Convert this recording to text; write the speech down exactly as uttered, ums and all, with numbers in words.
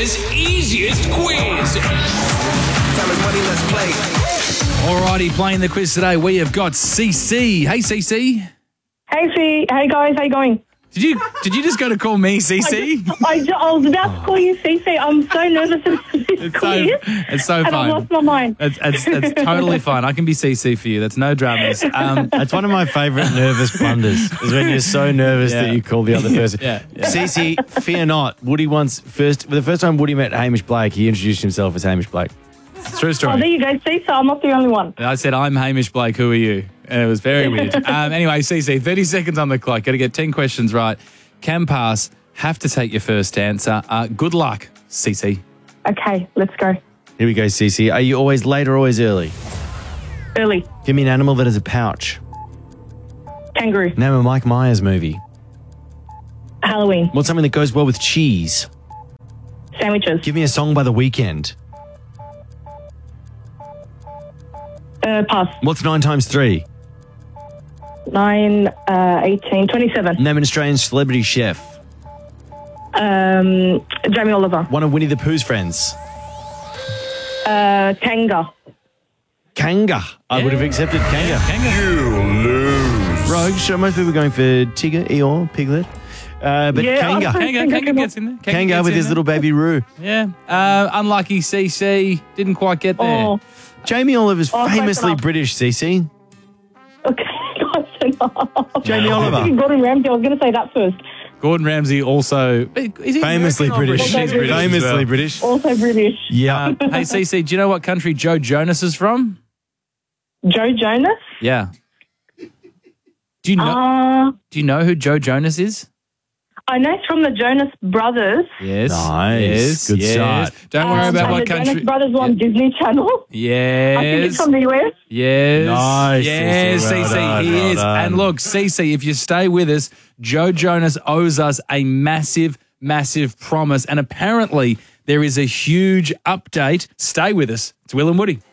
Australia's easiest quiz. Time is money, let's play. Alrighty, playing the quiz today, we have got C C. Hey, C C. Hey, Fee. Hey, guys. How you going? Did you did you just go to call me C C? I, ju- I was about to call you Cece. I'm so nervous about this It's so, quiz. it's so and fun. I've lost my mind. It's, it's, it's totally fine. I can be C C for you. That's no dramas. Um, That's one of my favourite nervous blunders, is when you're so nervous Yeah. that you call the other person. Yeah, yeah. Cece, fear not. Woody once, first, for the first time Woody met Hamish Blake, he introduced himself as Hamish Blake. True Oh, story. there you go, Cece. I'm not the only one. I said, I'm Hamish Blake. Who are you? And it was very weird. Um, anyway, C C, thirty seconds on the clock. Got to get ten questions right. Can pass. Have to take your first answer. Uh, good luck, C C. Okay, let's go. Here we go, Cece. Are you always late or always early? Early. Give me an animal that has a pouch. Kangaroo. Name a Mike Myers movie. Halloween. What's something that goes well with cheese? Sandwiches. Give me a song by The Weeknd. Uh, pass. What's nine times three? Nine, uh, eighteen, twenty-seven. Name an Australian celebrity chef. Um, Jamie Oliver. One of Winnie the Pooh's friends. Uh, Kanga. Kanga. I would have accepted Kanga. Kanga. Rogue, so most people are going for Tigger, Eeyore, Piglet. Uh, but Yeah, Kanga. I Kanga, think I Kanga can- gets in there. Kanga gets with in his there. little baby Roo. Yeah. Uh, unlucky C C. Didn't quite get there. Oh, Jamie Oliver's Oh, close famously enough. British, Cece. okay. Jamie I was Oliver. thinking Gordon Ramsay. I was going to say that first. Gordon Ramsay also... Is he Famously American or British. He's British as Famously well. British. Also British. Yeah. Uh, hey, C C, do you know what country Joe Jonas is from? Joe Jonas. Yeah. Do you know? Uh, do you know who Joe Jonas is? I know it's from the Jonas Brothers. Yes. Nice. Yes. Good yes. start. Don't worry Um, about and what the country. Jonas Brothers were on Disney Channel. I think it's Yes. from the U S. Yes. Nice, Yes, Cece. Well C C, done, he well is. done. And look, C C, if you stay with us, Joe Jonas owes us a massive, massive promise. And apparently there is a huge update. Stay with us. It's Will and Woody.